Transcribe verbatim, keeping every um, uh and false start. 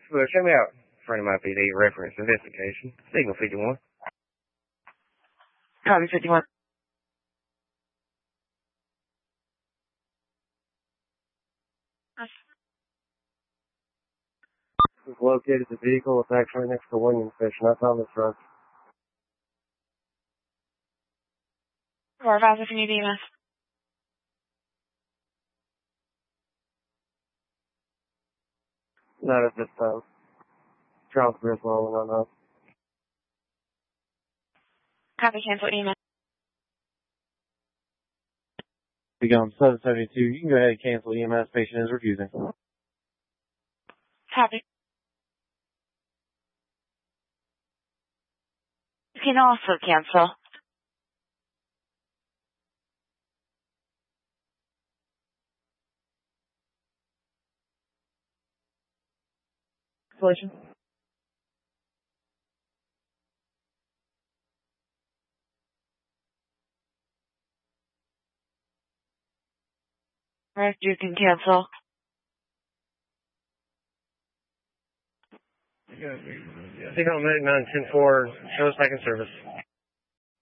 Well, check me out. Friend of my P D reference investigation. Signal fifty-one. Copy fifty-one. We've located the vehicle. It's actually next to William Fish, not on the truck. Four five if you need E M S. Not at this time. Charles Griswold, no, no. Copy, cancel E M S. Become seven seventy-two. You can go ahead and cancel E M S. Patient is refusing. Copy. You can also cancel. Cancellation. Right, you can cancel. Yeah, I think I'm at nine ten four. Show us back in service.